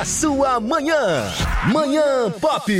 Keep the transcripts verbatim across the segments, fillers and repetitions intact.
Sua manhã, Manhã Pop.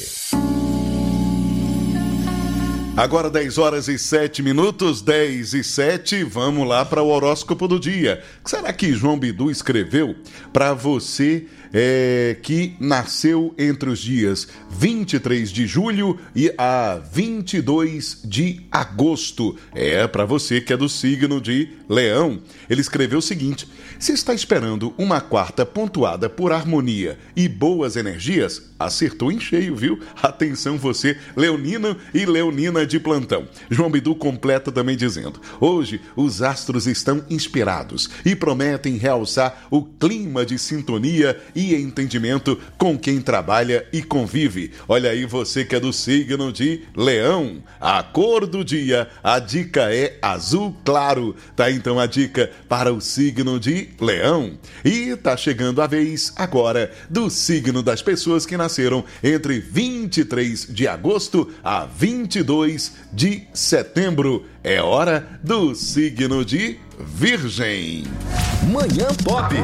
Agora dez horas e sete minutos, dez e sete, vamos lá para o horóscopo do dia. O que será que João Bidu escreveu para você é, que nasceu entre os dias vinte e três de julho e a vinte e dois de agosto? É para você que é do signo de Leão. Ele escreveu o seguinte: se está esperando uma quarta pontuada por harmonia e boas energias, acertou em cheio, viu? Atenção você, leonino e leonina de plantão. João Bidu completa também dizendo: hoje os astros estão inspirados e prometem realçar o clima de sintonia e entendimento com quem trabalha e convive. Olha aí você que é do signo de Leão. A cor do dia, a dica é azul claro. Tá então a dica para o signo de Leão. E tá chegando a vez agora do signo das pessoas que nasceram entre vinte e três de agosto a vinte e dois de setembro. É hora do signo de Virgem. Manhã Pop.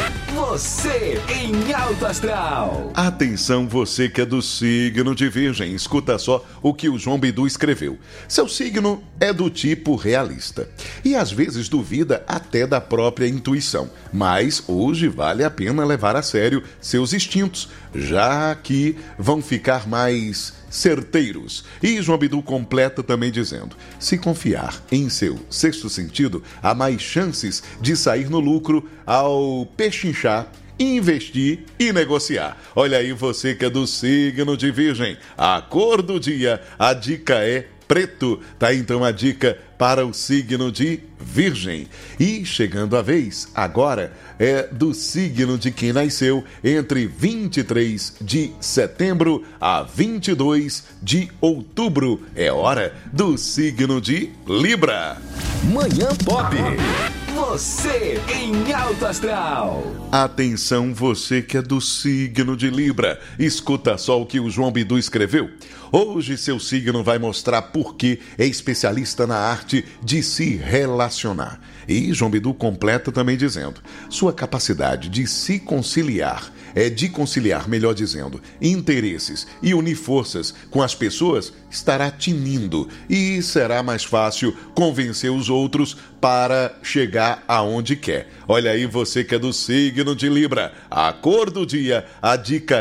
Você em alto astral. Atenção você que é do signo de Virgem, escuta só o que o João Bidu escreveu. Seu signo é do tipo realista e às vezes duvida até da própria intuição, mas hoje vale a pena levar a sério seus instintos, já que vão ficar mais certeiros. E João Bidu completa também dizendo: se confiar em seu sexto sentido, há mais chances de sair no lucro ao pechinchar, investir e negociar. Olha aí você que é do signo de Virgem. A cor do dia, a dica é preto. Tá então a dica para o signo de Virgem. E chegando a vez agora é do signo de quem nasceu entre vinte e três de setembro a vinte e dois de outubro. É hora do signo de Libra. Manhã Pop. Você em alto astral. Atenção você que é do signo de Libra. Escuta só o que o João Bidu escreveu. Hoje seu signo vai mostrar por que é especialista na arte de se relacionar. E João Bidu completa também dizendo: sua capacidade de se conciliar, é de conciliar, melhor dizendo, interesses e unir forças com as pessoas estará tinindo e será mais fácil convencer os outros para chegar aonde quer. Olha aí você que é do signo de Libra. A cor do dia, a dica